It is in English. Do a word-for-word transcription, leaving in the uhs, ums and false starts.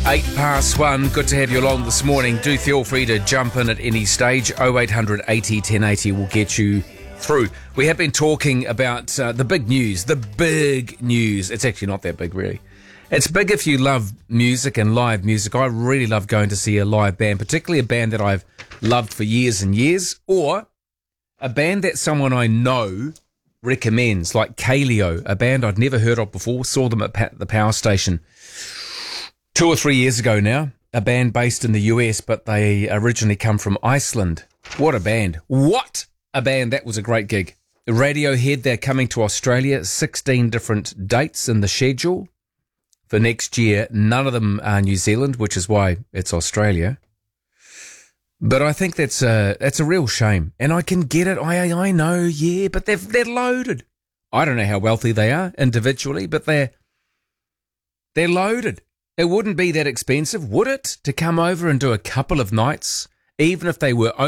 Eight past one. Good to have you along this morning. Do feel free to jump in at any stage. oh eight hundred eighty ten eighty will get you through. We have been talking about uh, the big news. The big news. It's actually not that big, really. It's big if you love music and live music. I really love going to see a live band, particularly a band that I've loved for years and years, or a band that someone I know recommends, like Kaleo, a band I'd never heard of before. Saw them at pa- the power station two or three years ago now. A band based in the U S, but they originally come from Iceland. What a band. What a band. That was a great gig. Radiohead, they're coming to Australia. sixteen different dates in the schedule for next year. None of them are New Zealand, which is why it's Australia. But I think that's a, that's a real shame. And I can get it. I I know, yeah, but they're, they're loaded. I don't know how wealthy they are individually, but they're, they're loaded. It wouldn't be that expensive, would it, to come over and do a couple of nights, even if they were